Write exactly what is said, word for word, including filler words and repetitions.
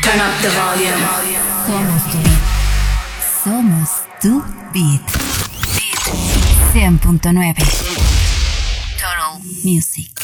Turn up the volume. Somos tu beat. Somos tu beat. cien punto nueve Total Music.